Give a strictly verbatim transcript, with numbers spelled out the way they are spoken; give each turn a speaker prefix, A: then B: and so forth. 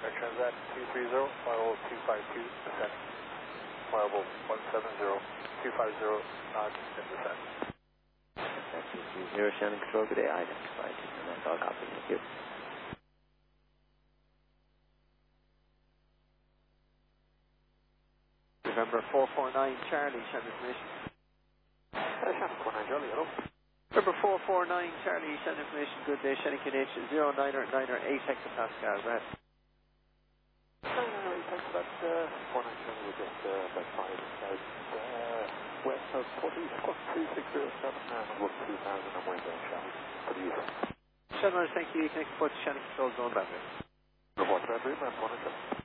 A: Transat two three zero, flyable two five two, descent. Flyable one seven zero, two five zero, nod, and descent.
B: two three zero, Shannon Control, good day, identified. And that's all copy, thank you.
C: November four four nine, Charlie, Shannon information.
A: Uh, Shannon four nine, Charlie, hello.
C: November four four nine, Charlie, Shannon information, good day, Shannon K H zero niner niner eight hectopascal, go ahead.
A: No, no, no, thanks for that. Uh, four nine, Charlie, we're just uh, about five south, uh, west south forty, squawk two six zero seven, and look two thousand, and we're there, Charlie. Good to use.
C: Shannon, thank you, connect to Shannon Control, zone boundary.
A: Report to every man, four nine, Charlie.